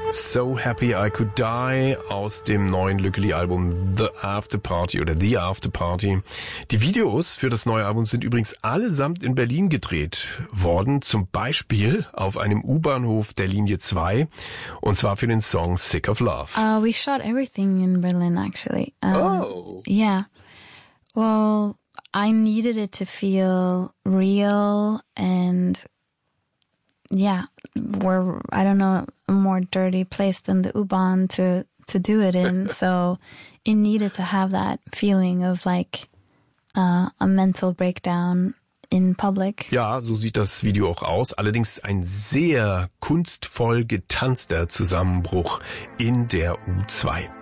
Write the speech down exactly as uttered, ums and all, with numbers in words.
So Happy I Could Die aus dem neuen Lückeli-Album The After Party oder The After Party. Die Videos für das neue Album sind übrigens allesamt in Berlin gedreht worden, zum Beispiel auf einem U-Bahnhof der Linie zwei, und zwar für den Song Sick of Love. Uh, we shot everything in Berlin, actually. Um, oh! Yeah. Well, I needed it to feel real and... Yeah, we're, I don't know, a more dirty place than the U-Bahn to, to do it in. So it needed to have that feeling of like uh, a mental breakdown in public. Ja, so sieht das Video auch aus. Allerdings ein sehr kunstvoll getanzter Zusammenbruch in der U zwei.